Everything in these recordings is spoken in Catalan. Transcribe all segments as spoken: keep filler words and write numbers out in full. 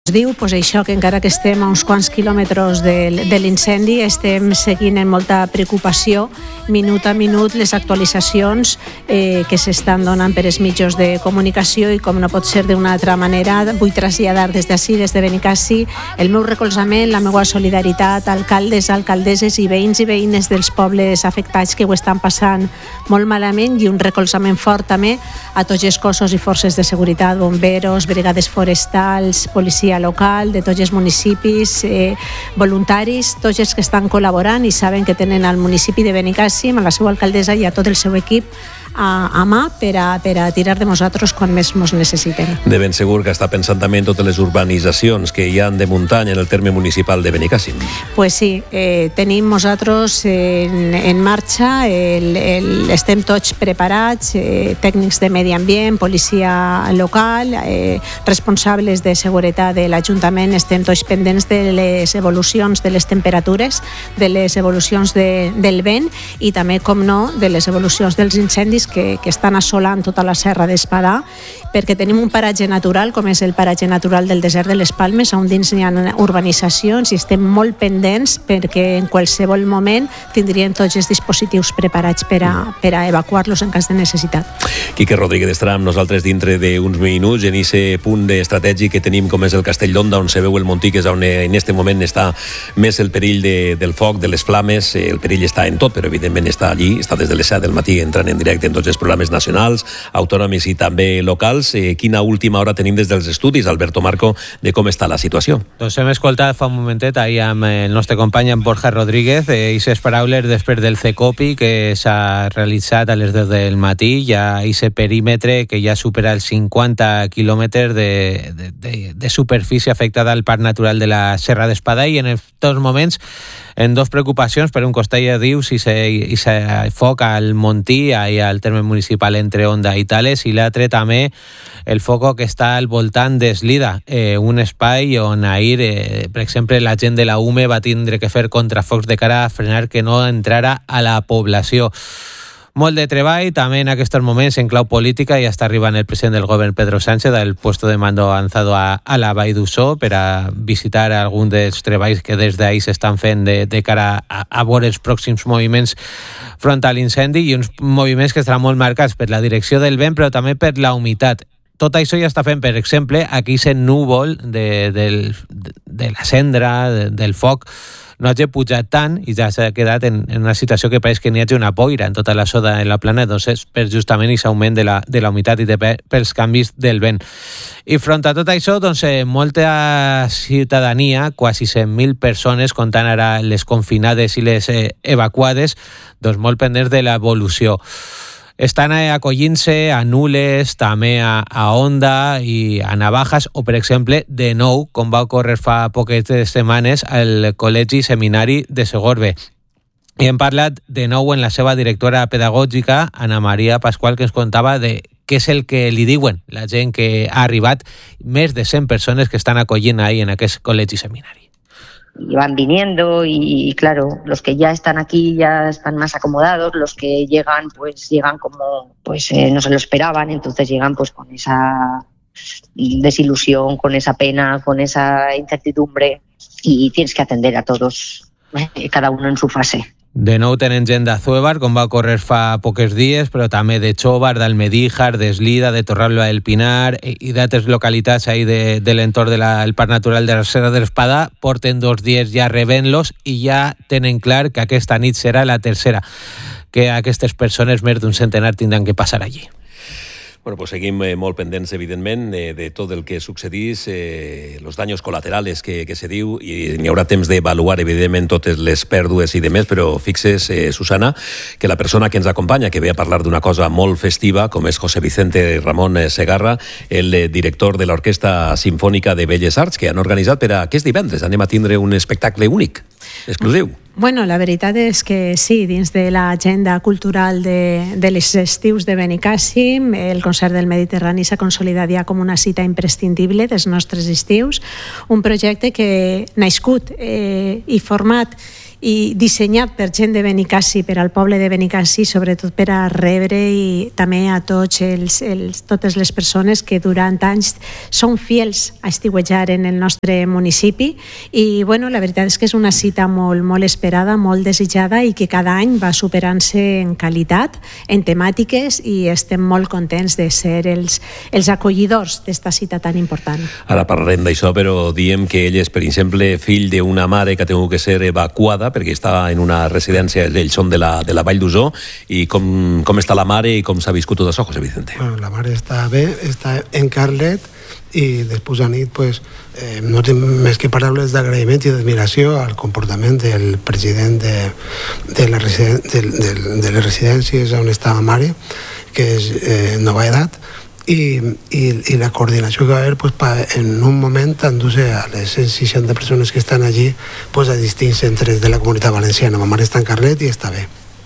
Diu pues això, que encara que estem a uns quants quilòmetres de, de l'incendi, estem seguint amb molta preocupació minut a minut les actualitzacions eh, que s'estan donant per els mitjans de comunicació, i com no pot ser d'una altra manera, vull traslladar des d'ací, des de Benicàssim, el meu recolzament, la meva solidaritat a alcaldes, alcaldesses i veïns i veïnes dels pobles afectats que ho estan passant molt malament, i un recolzament fort també a tots els cossos i forces de seguretat, bomberos, brigades forestals, policia local, de tots els municipis, eh, voluntaris, tots els que estan col·laborant i saben que tenen al municipi de Benicàssim, a la seva alcaldessa i a tot el seu equip a, a mà per a, per a tirar de nosaltres quan més ens necessiten. De ben segur que està pensant també en totes les urbanitzacions que hi ha de muntanya en el terme municipal de Benicàssim. Pues sí, eh, tenim nosaltres en, en marxa, el, el, estem tots preparats, eh, tècnics de medi ambient, policia local, eh, responsables de seguretat de l'Ajuntament, estem tots pendents de les evolucions de les temperatures, de les evolucions de, del vent i també, com no, de les evolucions dels incendis que, que estan assolant tota la Serra d'Espadà, perquè tenim un paratge natural, com és el paratge natural del desert de les Palmes, on dins hi ha urbanitzacions, i estem molt pendents perquè en qualsevol moment tindríem tots els dispositius preparats per a, per a evacuar-los en cas de necessitat. Quique Rodríguez estarà amb nosaltres dintre d'uns minuts en aquest punt estratègic que tenim, com és el Castell d'Onda, on se veu el Montí, que és on en aquest moment està més el perill de, del foc, de les flames. El perill està en tot, però evidentment està allí, està des de les set del matí entrant en directe en tots els programes nacionals, autònoms i també locals. Eh, quina última hora tenim des dels estudis, Alberto Marco, de com està la situació? Doncs hem escoltat fa un momentet ahir amb el nostre company, amb Borja Rodríguez, i eh, ses paraules després del CECOPI que s'ha realitzat a les deu del matí. Hi ha aquest perímetre que ja supera els cinquanta quilòmetres de, de, de, de superfície afectada al Parc Natural de la Serra d'Espadà, i en aquests moments en dos preocupacions. Per un costat ja diu si se, se foc al Montí, ahí al terme municipal entre Onda i Tales, i l'altre també el foc que està al voltant d'Eslida, eh, un espai on ahir, eh, per exemple, la gent de la U M E va tindre que fer contrafocs de cara a frenar que no entrara a la població. Molt de treball, també en aquests moments en clau política. Ja està arribant el president del govern, Pedro Sánchez, al puesto de mando avanzado a, a la Vall d'Uixó per a visitar algun dels treballs que des d'ahir s'estan fent de, de cara a, a veure els pròxims moviments front a l'incendi, i uns moviments que estaran molt marcats per la direcció del vent, però també per la humitat. Tot això ja està fent, per exemple, aquí aquest núvol de, de, de la cendra, de, del foc, no hagi pujat tant i ja s'ha quedat en, en una situació que pareix que n'hi hagi una boira en tota la soda en la plana, doncs és per justament aquest augment de la, de la humitat i de, pels canvis del vent. I front a tot això, doncs, eh, molta ciutadania, quasi cent mil persones, comptant ara les confinades i les eh, evacuades, doncs molt pendents de l'evolució. Estan acollint-se a Nules, també a, a Onda i a Navajas, o, per exemple, de nou, com va ocórrer fa poques setmanes, al Col·legi Seminari de Segorbe. I hem parlat de nou en la seva directora pedagògica, Ana Maria Pascual, que ens contava de què és el que li diuen la gent que ha arribat, més de cent persones que estan acollint ahí en aquest Col·legi Seminari. Y van viniendo y, y claro, los que ya están aquí ya están más acomodados, los que llegan pues llegan como pues eh, no se lo esperaban, entonces llegan pues con esa desilusión, con esa pena, con esa incertidumbre, y tienes que atender a todos, eh, cada uno en su fase. De nou tenen gent d'Azuévar, com va ocórrer fa pocs dies, però també de Xóvar, d'Almedíjar, d'Eslida, de Torralba del Pinar i d'altres localitats ahí de, de l'entorn del de Parc Natural de la Serra d'Espadà. Porten dos dies ja rebent-los i ja tenen clar que aquesta nit serà la tercera, que aquestes persones, més d'un centenar, tindran que passar allí. Bueno, pues seguim eh, molt pendents, evidentment, eh, de tot el que succeís, eh, los daños colaterales que, que se diu, i n'hi haurà temps d'avaluar, evidentment, totes les pèrdues i demés, però fixes, eh, Susana, que la persona que ens acompanya, que ve a parlar d'una cosa molt festiva, com és José Vicente Ramón Segarra, el eh, director de l'Orquestra Simfònica de Belles Arts, que han organitzat per a aquest divendres. Anem a tindre un espectacle únic, exclusiu. Bueno, la veritat és que sí, dins de l'agenda cultural de, de les estius de Benicàssim, el concert del Mediterrani s'ha consolidat ja com una cita imprescindible dels nostres estius, un projecte que nascut eh, i format i dissenyat per gent de Benicàssim, per al poble de Benicàssim, sobretot per a rebre i també a tots els, els, totes les persones que durant anys són fiels a estiuejar en el nostre municipi. I bueno, la veritat és que és una cita molt, molt esperada, molt desitjada i que cada any va superant-se en qualitat, en temàtiques, i estem molt contents de ser els, els acollidors d'esta cita tan important. Ara parlarem d'això, però diem que ell és, per exemple, fill d'una mare que ha tingut que ser evacuada perquè estava en una residència, ells són de la, de la Vall d'Uso, i com, com està la mare i com s'ha viscut tot això, José Vicente? Bueno, la mare està bé, està en Carlet, i després a nit pues, eh, no tinc més que paraules d'agraïment i d'admiració al comportament del president de, de, la residen, de, de, de les residències on està la mare, que és eh, nova edat, i, i, i la coordinació que va haver pues, pa, en un moment endur-se a les cent seixanta persones que estan allí pues, a distints centres de la Comunitat Valenciana. Ma mare està en Carlet i està bé.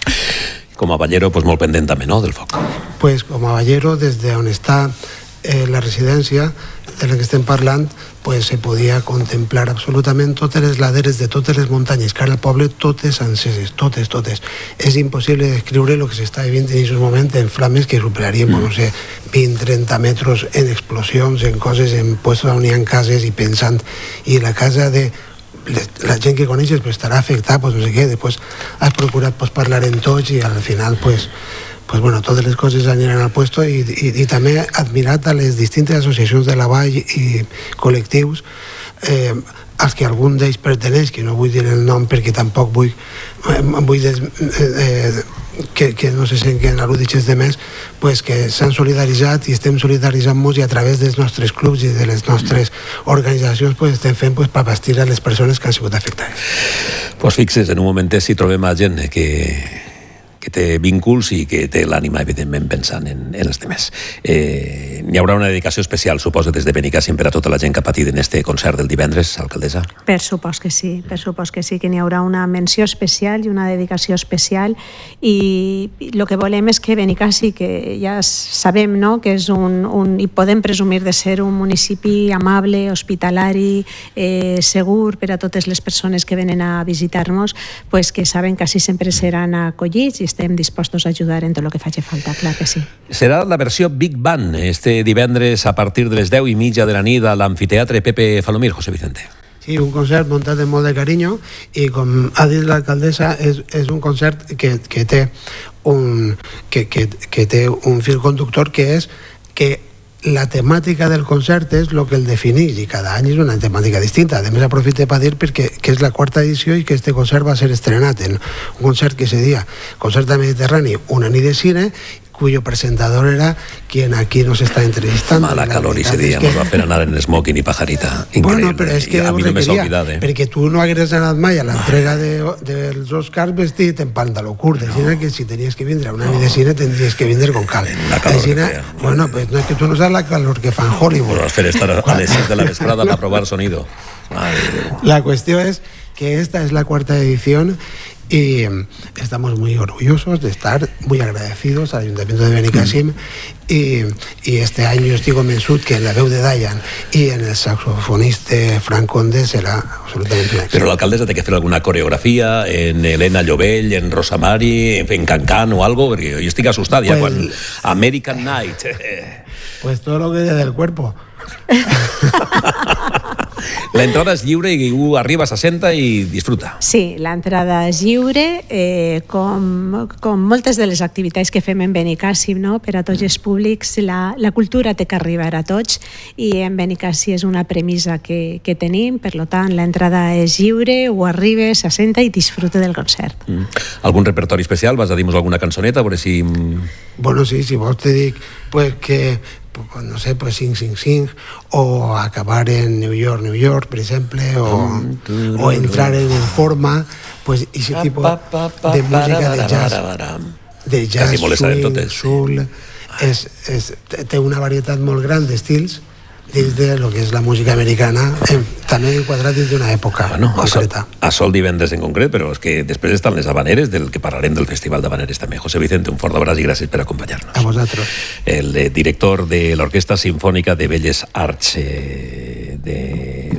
Com a ballero, pues, molt pendent també, no?, del foc. Pues, com a ballero, des d'on està eh, la residència de la que estem parlant, pues, se podia contemplar absolutament totes les laderes de totes les muntanyes que ara al poble, totes enceses, totes, totes. És impossible descriure el que s'està vivint en aquest moment en flames que superarien, mm. no sé, vint a trenta metres en explosions, en coses, en puestos on hi ha cases, i pensant, i la casa de la gent que coneixes pues, estarà afectada, pues, no sé què, després has procurat pues, parlar en tots i al final pues, pues bueno, totes les coses aniran al puesto, i, i, i també admirat a les distintes associacions de la Vall i col·lectius eh, als que algun d'ells perteneix, que no vull dir el nom perquè tampoc vull, eh, vull des, eh, que, que no se senten al·ludits de més, pues que s'han solidaritzat i estem solidaritzant-nos, i a través dels nostres clubs i de les nostres organitzacions pues, estem fent pues, per bastir a les persones que han sigut afectades. Pues fixes, en un momentet si trobem a gent que que té vínculs i que té l'ànima, evidentment, pensant en, en els demés. Eh, n'hi haurà una dedicació especial, suposo, des de Benicàssim per a tota la gent que ha patit en este concert del divendres, alcaldessa? Per supost que sí, per supost que sí, que n'hi haurà una menció especial i una dedicació especial, i el que volem és que Benicàssim, que ja sabem, no?, que és un, un, i podem presumir de ser un municipi amable, hospitalari, eh, segur per a totes les persones que venen a visitar-nos, pues que saben que així sempre seran acollits i estem dispostos a ajudar en tot el que faci falta, clar que sí. Serà la versió Big Band este divendres a partir de les deu i mitja de la nit a l'Amfiteatre Pepe Falomir, José Vicente. Sí, un concert muntat amb molt de carinyo, i com ha dit l'alcaldessa, és, és un concert que, que, té un, que, que, que té un fil conductor, que és que la temàtica del concert és el que el defineix, i cada any és una temàtica distinta. A més, aprofite per dir perquè que és la quarta edició i que este concert va ser estrenat en un concert que se dia Concert Mediterrani, una nit de cine, cuyo presentador era quien aquí nos está entrevistando. Mala calor ese día, que... nos va a hacer anar en smoking i pajarita. Increïble. Bueno, però és que a mi no me s'ha oblidat, eh? Perquè tu no hagueres anat mai a l'entrega de, dels Oscars vestit en pantaló curt, no. Així que si tenies que vindre a una nit de cine tendries que vindre con cal. La calor Així, que feia. Bueno, pues no es que tú no sabes la calor que fa en Hollywood. Però vas fer estar a les sis de la vesprada para probar sonido. Madre. La cuestión es que esta es la cuarta edición y estamos muy orgullosos de estar, muy agradecidos al Ayuntamiento de Benicàssim, mm. y, y este año estoy convençut que en la veu de Dayan y en el saxofonista Frank Conde serà absolutament un èxit. Però l'alcaldessa té que fer alguna coreografia en Elena Llobell, en Rosa Mari, en Cancan o algo, perquè jo estic assustat ja pues, quan American Night. Pues todo lo que del cuerpo. La entrada és lliure i u arriba, s'assenta i disfruta. Sí, l'entrada és lliure, eh, com, com moltes de les activitats que fem en Benicàssim, no? Per a tots els públics, la, la cultura té que arribar a tots, i en Benicàssim és una premissa que, que tenim, per tant, l'entrada és lliure, ho arriba, s'assenta i disfruta del concert. Mm. Algun repertori especial? Vas a dir-nos alguna cançoneta? A veure si... Bueno, sí, si vols te dic pues, que no sé, pues cinc cinc cinc, o acabar en New York, New York, per exemple, o, o entrar en forma, pues ese tipo de música de jazz, de jazz, swing, soul, és, és, té una varietat molt gran d'estils dins de lo que és la música americana, eh, també enquadrat dins d'una època bueno, concreta. A sol, a sol divendres en concret, però és que després estan les habaneres, del que parlarem del Festival d'Habaneres també. José Vicente, un fort abraç i gràcies per acompanyar-nos. A vosaltres. El eh, director de l'Orquestra Simfònica de Belles Arts eh, de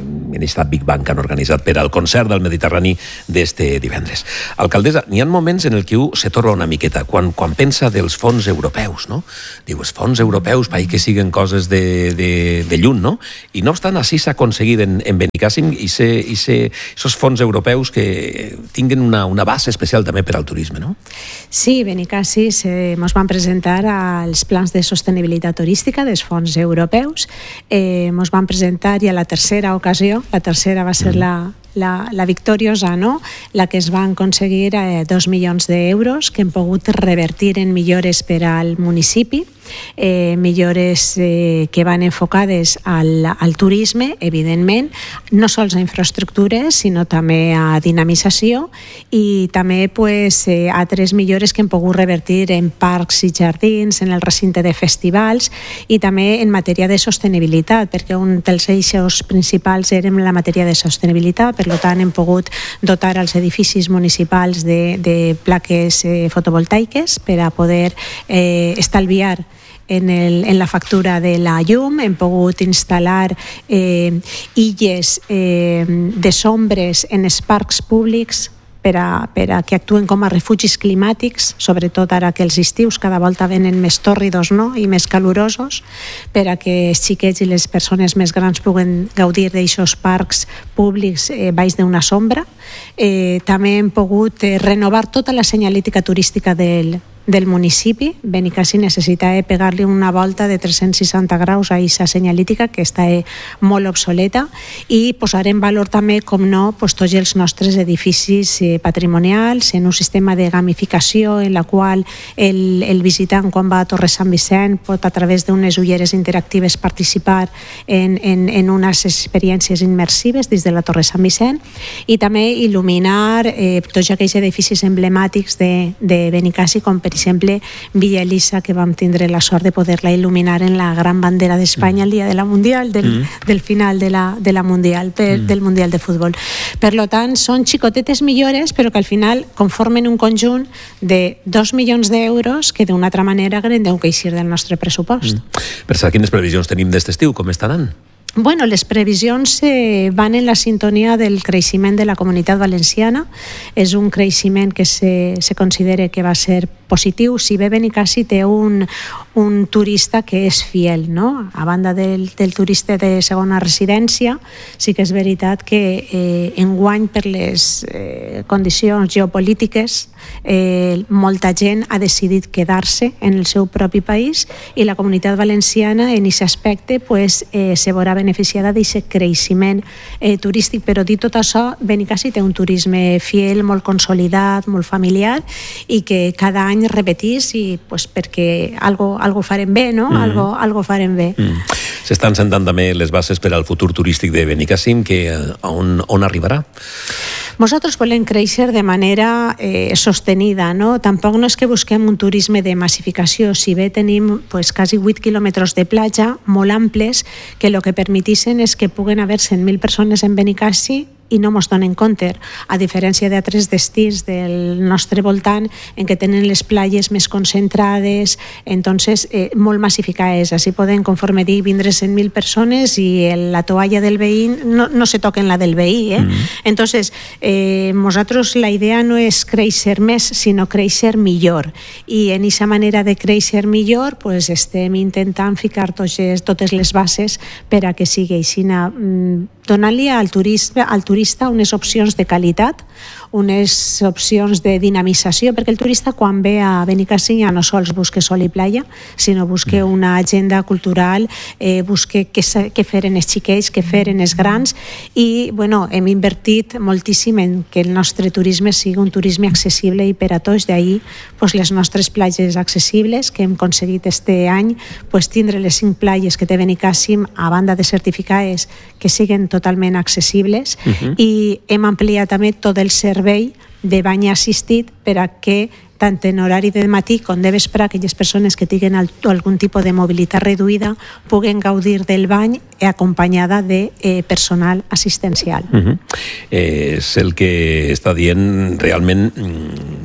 en aquest Big Bang que han organitzat per al concert del Mediterrani d'este divendres. Alcaldessa, n'hi ha moments en el que se torna una miqueta, quan, quan pensa dels fons europeus, no? Diu, els fons europeus, per que siguen coses de, de, de lluny, no? I no obstant, així s'ha aconseguit en, en Benicàssim i aquests fons europeus que tinguen una, una base especial també per al turisme, no? Sí, Benicàssim eh, ens van presentar als plans de sostenibilitat turística dels fons europeus. Eh, ens van presentar ja la tercera ocasió, la tercera va ser mm. la La, la victoriosa, no? La que es van aconseguir eh, dos milions d'euros que hem pogut revertir en millores per al municipi, eh, millores eh, que van enfocades al, al turisme, evidentment, no sols a infraestructures, sinó també a dinamització i també pues, eh, altres millores que hem pogut revertir en parcs i jardins, en el recinte de festivals i també en matèria de sostenibilitat, perquè un dels eixos principals era la matèria de sostenibilitat. Per tant, hem pogut dotar els edificis municipals de, de plaques eh, fotovoltaiques per a poder eh, estalviar en, el, en la factura de la llum. Hem pogut instal·lar eh, illes eh, de sombres en els parcs públics per a, per a que actuen com a refugis climàtics, sobretot ara que els estius cada volta venen més tòrridos, no? I més calorosos, per a que els xiquets i les persones més grans puguen gaudir d'aixòs parcs públics eh, baix d'una sombra. Eh, també hem pogut eh, renovar tota la senyalítica turística del del municipi. Benicàssim necessita pegar-li una volta de tres-cents seixanta graus a aquesta senyalítica que està molt obsoleta i posar en valor també, com no, pues, tots els nostres edificis eh, patrimonials en un sistema de gamificació en la qual el, el visitant quan va a Torres Sant Vicent pot a través d'unes ulleres interactives participar en, en, en unes experiències immersives des de la Torre Sant Vicent i també il·luminar eh, tots aquells edificis emblemàtics de, de Benicàssim, com per exemple Villa Elisa, que vam tindre la sort de poder-la il·luminar en la gran bandera d'Espanya el dia de la Mundial, del, mm. del final de la, de la Mundial, per, mm. del Mundial de Futbol. Per lo tant, són xicotetes millores, però que al final conformen un conjunt de dos milions d'euros que d'una altra manera haurem d'eixir del nostre pressupost. Mm. Per saber quines previsions tenim d'aquest estiu, com estaran? Bueno, les previsions eh, van en la sintonia del creixement de la Comunitat Valenciana. És un creixement que se, se considera que va ser positiu. Si bé Benicàssim té un, un turista que és fiel, no? A banda del, del turista de segona residència, sí que és veritat que eh, enguany per les eh, condicions geopolítiques eh, molta gent ha decidit quedar-se en el seu propi país i la Comunitat Valenciana en aquest aspecte pues, eh, se veurà beneficiada d'aquest creixement eh, turístic, però dit tot això, Benicàssim té un turisme fiel, molt consolidat, molt familiar i que cada any repetís i pues, perquè algo, algo farem bé, no? Mm. Algo, algo farem bé. Mm. S'estan sentant també les bases per al futur turístic de Benicàssim, que on, on arribarà? Nosaltres volem créixer de manera eh, sostenida, no? Tampoc no és que busquem un turisme de massificació, si bé tenim pues, quasi vuit quilòmetres de platja molt amples que el que permetixen és que puguen haver cent mil persones en Benicàssim i no mos donen compte, a diferència d'altres destins del nostre voltant en què tenen les platges més concentrades, entonces eh, molt massificades. Així poden, conforme dic, vindre cent mil persones i el, la toalla del veí no, no se toquen la del veí. Eh? Mm-hmm. Entonces, eh, nosaltres la idea no és créixer més, sinó créixer millor. I en aquesta manera de créixer millor pues, estem intentant ficar totes, totes les bases per a que sigui així, mm, donant-li al turisme, al turista unes opcions de qualitat, unes opcions de dinamització, perquè el turista quan ve a Benicàssim ja no sols busca sol i playa, sinó busca una agenda cultural, eh, busca què, què feren els xiquets, què feren els grans, i bueno, hem invertit moltíssim en que el nostre turisme sigui un turisme accessible i per a tots, d'ahir pues, les nostres platges accessibles, que hem aconseguit este any pues, tindre les cinc platges que té Benicàssim, a banda de certificades, que siguen totalment accessibles, uh-huh. i hem ampliat també tot el servei de bany assistit per a que tant en horari de matí com de vespre aquelles persones que tinguin algun tipus de mobilitat reduïda puguen gaudir del bany acompanyada de eh, personal assistencial. Uh-huh. És el que està dient realment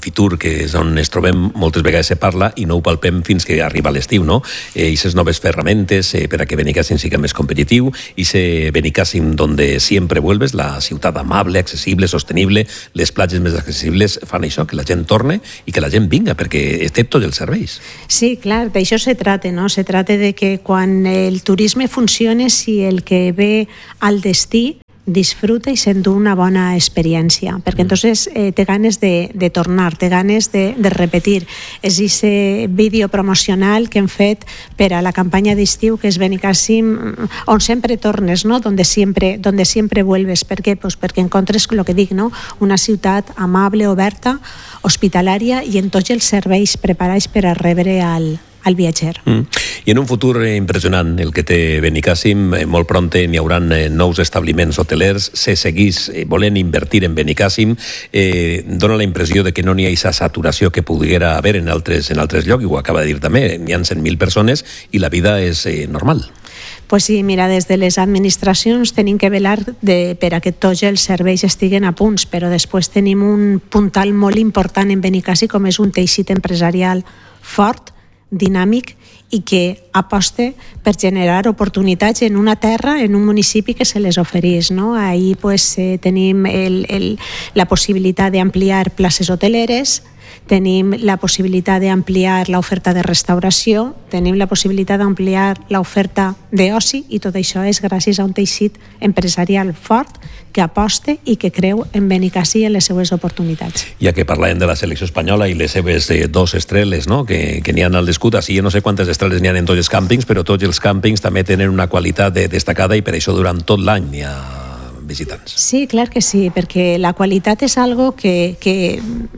Fitur, que és on es trobem, moltes vegades se parla i no ho palpem fins que arriba l'estiu, no? I eh, aquestes noves ferramentes eh, per a que Benicàssim sigui més competitiu, i se Benicàssim donde siempre vuelves, la ciutat amable, accessible, sostenible, les platges més accessibles, fan això, que la gent torne i que la gent vinga, perquè té tots els serveis. Sí, clar, d'això se trata, no? Se trata de que quan el turisme funcione, si el que ve al destí disfruta i s'endú una bona experiència, perquè entonces eh, té ganes de, de tornar, té ganes de, de repetir. És aquest vídeo promocional que hem fet per a la campanya d'estiu, que és Benicàssim, on sempre tornes, no? Donde siempre, donde siempre vuelves. Per què? Pues perquè encontres el que dic, no? Una ciutat amable, oberta, hospitalària i en tots els serveis preparats per a rebre al al viatger. Mm. I en un futur impressionant, el que té Benicàssim, molt pront n'hi haurà nous establiments hotelers, se seguís volent invertir en Benicàssim, eh, dona la impressió de que no n'hi ha aquesta saturació que poguera haver en altres, en altres llocs, i ho acaba de dir també, n'hi ha cent mil persones i la vida és eh, normal. Pues sí, mira, des de les administracions tenim que velar de, per a que tots els serveis estiguen a punts, però després tenim un puntal molt important en Benicàssim, com és un teixit empresarial fort, dinàmic i que aposte per generar oportunitats en una terra, en un municipi que se les oferís, no? Ahí pues, eh, tenim el, el, la possibilitat d'ampliar places hoteleres, tenim la possibilitat d'ampliar l'oferta de restauració, tenim la possibilitat d'ampliar l'oferta d'oci, i tot això és gràcies a un teixit empresarial fort que aposte i que creu en Benicàssim i en les seues oportunitats. Ja que parlàvem de la selecció espanyola i les seves eh, dos estreles, no? que, que n'hi ha al l'escut, així jo no sé quantes estreles n'hi ha en tots els càmpings, però tots els càmpings també tenen una qualitat de, destacada, i per això durant tot l'any n'hi ha visitants. Sí, clar que sí, perquè la qualitat és algo que, que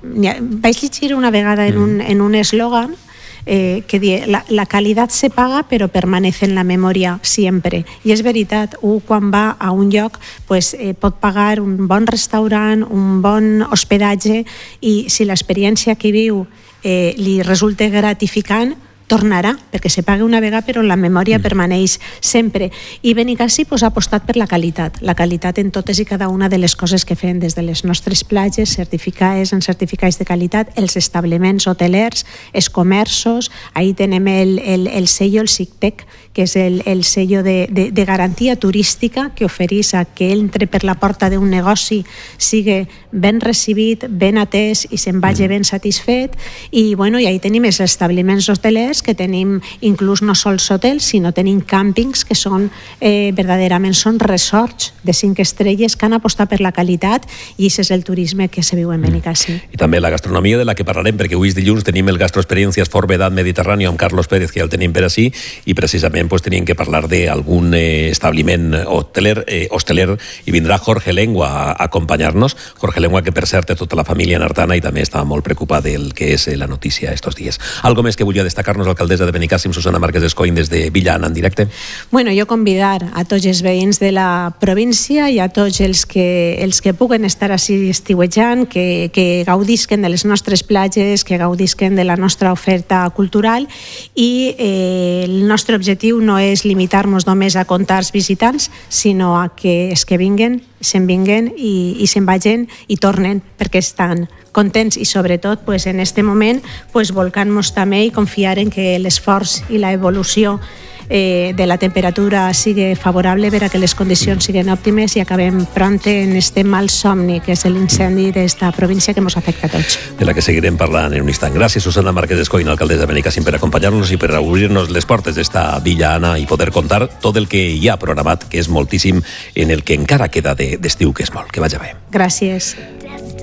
vaig llegir una vegada en un, en un eslògan eh, que diu, la, la qualitat se paga però permanece en la memòria sempre. I és veritat, un quan va a un lloc pues, eh, pot pagar un bon restaurant, un bon hospedatge, i si l'experiència que viu eh, li resulta gratificant, tornarà, perquè se paga una vegada però la memòria mm. permaneix sempre. I Benicàssim pues, ha apostat per la qualitat, la qualitat en totes i cada una de les coses que fem, des de les nostres platges certificades en certificats de qualitat, els establiments hotelers, els comerços, ahí tenem el, el, el sello, el SICTEC, que és el, el sello de, de, de garantia turística que ofereix a que entre per la porta d'un negoci sigui ben recibit, ben atès i se'n vagi ben satisfet. I, bueno, i ahí tenim els establiments hotelers, que tenim inclús no sols hotels, sinó tenim càmpings que són eh, verdaderament són resorts de cinc estrelles que han apostat per la qualitat, i això és el turisme que se viu en Benicàssim. I també la gastronomia, de la que parlarem, perquè avui és dilluns, tenim el Gastroexperiències Fort Vedat Mediterrani amb Carlos Pérez, que ja el tenim per ací, i precisament pues, tenim que parlar d'algun eh, establiment hoteler, eh, hosteler, i vindrà Jorge Lengua a, a acompanyar-nos. Jorge Lengua, que per cert té tota la família en Artana i també està molt preocupat del que és la notícia estos dies. Algo més que volia destacar-nos, alcaldessa de Benicàssim, Susana Márquez Escoín, des de Villa Ana en directe? Bueno, jo convidar a tots els veïns de la província i a tots els que, els que puguen estar així estiuejant, que, que gaudisquen de les nostres platges, que gaudisquen de la nostra oferta cultural, i eh, el nostre objectiu no és limitar-nos només a comptar els visitants, sinó a que els que vinguen se'n vinguen i, i se'n vagin i tornen perquè estan contents, i sobretot pues, en este moment pues, volcant-nos també i confiar en que l'esforç i la evolució eh, de la temperatura sigui favorable per a que les condicions siguin òptimes i acabem pront en este mal somni que és l'incendi d'esta província que ens afecta a tots. De la que seguirem parlant en un instant. Gràcies, Susana Márquez Escoín, alcaldessa de Benicàssim, per acompanyar-nos i per obrir-nos les portes d'esta Villa Ana i poder contar tot el que hi ha programat, que és moltíssim, en el que encara queda d'estiu, que és molt. Que vagi bé. Gràcies.